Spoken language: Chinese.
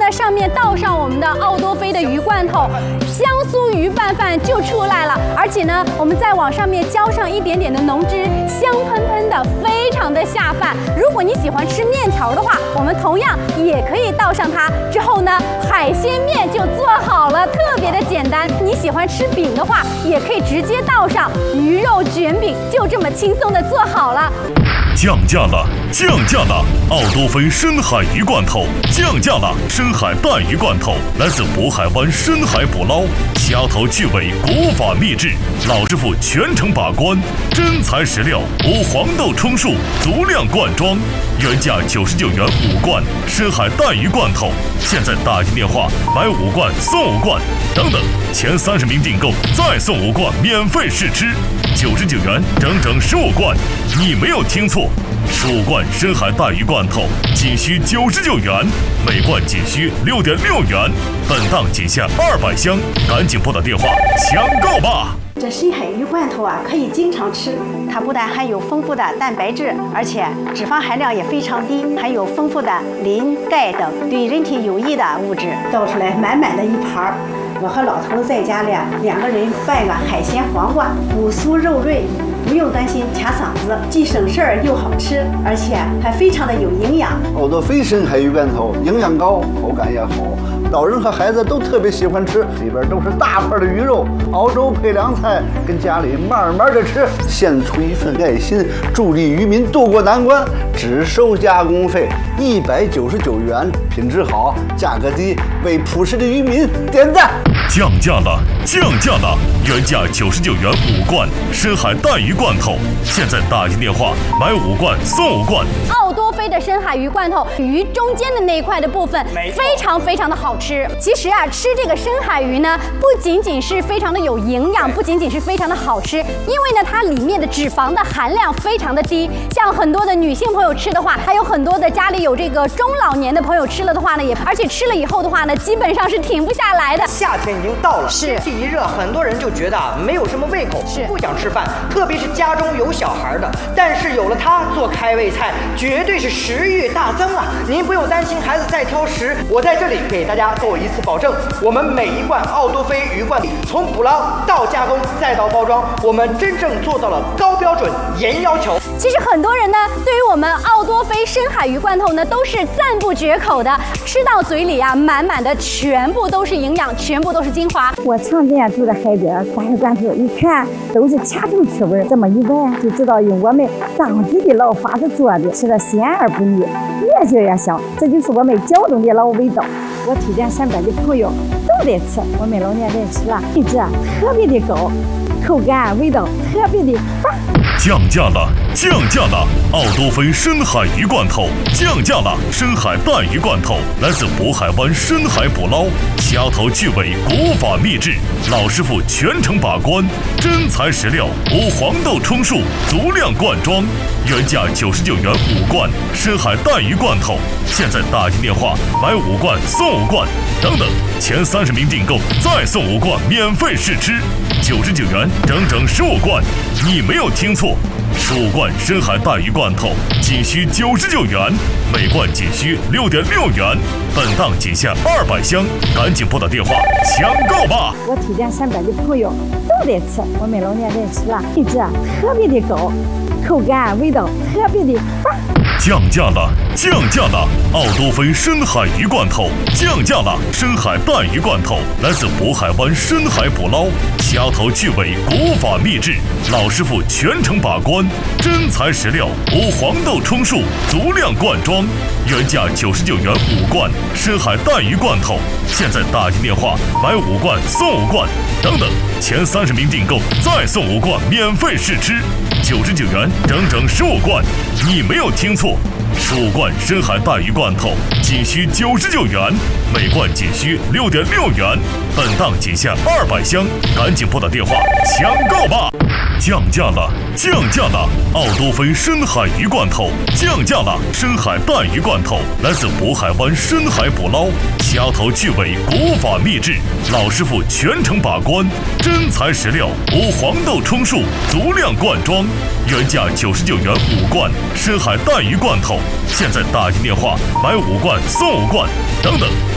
呢，上面倒上我们的奥多菲的鱼罐头，香酥鱼拌饭就出来了。而且呢，我们再往上面浇上一点点的浓汁，香喷喷的，非常的下饭。如果你喜欢吃面条的话，我们同样也可以倒上它。之后呢，海鲜面就做好了，特别的简单。你喜欢吃饼的话，也可以直接倒上鱼肉卷饼，就这么轻松的做好了。 降价了，降价了！奥多菲深海鱼罐头降价了，深海带鱼罐头来自渤海湾深海捕捞，掐头去尾，古法秘制，老师傅全程把关，真材实料，无黄豆充数，足量灌装，原价99元5罐深海带鱼罐头，现在打进电话买5罐送5罐，等等，前30名订购再送5罐免费试吃，99元整整15罐，你没有听错，15罐深海带鱼罐头仅需99元，每罐仅需6.6元，本档仅限200箱，赶紧拨打电话抢购吧！ 这深海鱼罐头啊，可以经常吃。它不但含有丰富的蛋白质，而且脂肪含量也非常低，含有丰富的磷、钙等对人体有益的物质。倒出来满满的一盘儿，我和老头在家里2个人拌个海鲜黄瓜，骨酥肉润。不用担心卡嗓子，既省事儿又好吃，而且还非常的有营养。 奥多菲深海鱼罐头营养高，口感也好，老人和孩子都特别喜欢吃。里边都是大块的鱼肉，熬粥配凉菜，跟家里慢慢的吃，献出一份爱心，助力渔民渡过难关。只收加工费199元，品质好，价格低，为朴实的渔民点赞。 降价了，降价了！原价99元5罐深海带鱼罐头，现在打进电话买5罐送5罐。 奥多菲的深海鱼罐头，鱼中间的那一块的部分非常非常的好吃。其实啊，吃这个深海鱼呢，不仅仅是非常的有营养，不仅仅是非常的好吃，因为呢，它里面的脂肪的含量非常的低。像很多的女性朋友吃的话，还有很多的家里有这个中老年的朋友吃了的话呢，而且吃了以后的话呢，基本上是停不下来的。 夏天已经到了， 是天气一热，很多人就觉得没有什么胃口，不想吃饭，特别是家中有小孩的。但是有了它做开胃菜，绝对是食欲大增啊！您不用担心孩子再挑食，我在这里给大家做一次保证，我们每一罐奥多菲鱼罐从捕捞到加工再到包装，我们真正做到了高标准、严要求。 其实很多人呢，对于我们奥多菲深海鱼罐头呢，都是赞不绝口的，吃到嘴里啊，满满的全部都是营养，全部都是精华。 我常年住在海边，大鱼罐头一看都是掐头去味，这么一闻就知道用我们当地的老法子做的，吃的鲜而不腻，越嚼越香，这就是我们胶东的老味道。我推荐身边的朋友都得吃，我们老年人吃了品质特别的高，口感味道特别的棒。 降价了，降价了！奥多菲深海鱼罐头降价了，深海带鱼罐头来自渤海湾深海捕捞，掐头去尾，古法秘制，老师傅全程把关，真材实料，无黄豆充数，足量灌装，原价99元5罐深海带鱼罐头，现在打进电话买5罐送5罐，等等，前30名订购再送5罐免费试吃，99元整整15罐，你没有听错，15罐深海带鱼罐头仅需99元，每罐仅需6.6元，本档仅限200箱，赶紧拨打电话抢购吧！ 我推荐身边的朋友都得吃，我们老年人吃了品质特别的高，口感味道特别的棒。 降价了，降价了！奥多菲深海鱼罐头降价了，深海带鱼罐头来自渤海湾深海捕捞，掐头去尾，古法秘制，老师傅全程把关，真材实料，无黄豆充数，足量灌装，原价99元5罐深海带鱼罐头，现在打进电话买5罐送5罐，等等，前30名订购再送5罐免费试吃，99元整整15罐，你没有听错，15罐深海带鱼罐头仅需99元，每罐仅需6.6元，本档仅限200箱，赶紧拨打电话抢购吧！降价了，降价了！奥多菲深海鱼罐头降价了，深海带鱼罐头来自渤海湾深海捕捞，掐头去尾，古法秘制，老师傅全程把关，真材实料，无黄豆充数，足量灌装，原价99元5罐深海带鱼罐头，现在打进电话买5罐送5罐，等等。